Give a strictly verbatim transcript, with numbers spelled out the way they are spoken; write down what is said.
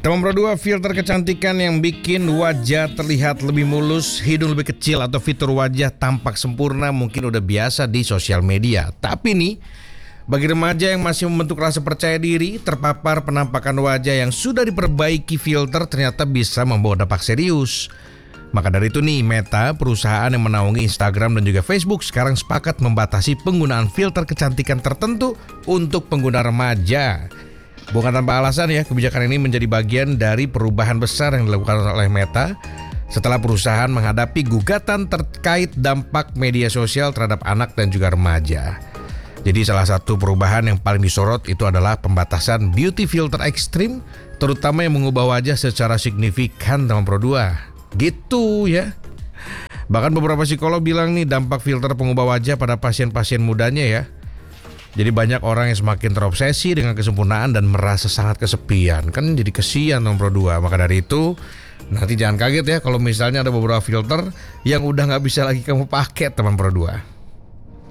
Teman Pro dua, filter kecantikan yang bikin wajah terlihat lebih mulus, hidung lebih kecil, atau fitur wajah tampak sempurna mungkin udah biasa di sosial media. Tapi nih, bagi remaja yang masih membentuk rasa percaya diri, terpapar penampakan wajah yang sudah diperbaiki filter ternyata bisa membawa dampak serius. Maka dari itu nih, Meta, perusahaan yang menaungi Instagram dan juga Facebook, sekarang sepakat membatasi penggunaan filter kecantikan tertentu untuk pengguna remaja. Bukan tanpa alasan ya, kebijakan ini menjadi bagian dari perubahan besar yang dilakukan oleh Meta setelah perusahaan menghadapi gugatan terkait dampak media sosial terhadap anak dan juga remaja. Jadi salah satu perubahan yang paling disorot itu adalah pembatasan beauty filter ekstrim, terutama yang mengubah wajah secara signifikan, teman Pro dua. Gitu ya. Bahkan beberapa psikolog bilang nih, dampak filter pengubah wajah pada pasien-pasien mudanya ya. Jadi banyak orang yang semakin terobsesi dengan kesempurnaan dan merasa sangat kesepian. Kan jadi kesian teman Pro dua. Maka dari itu, nanti jangan kaget ya kalau misalnya ada beberapa filter yang udah gak bisa lagi kamu pakai, teman Pro dua.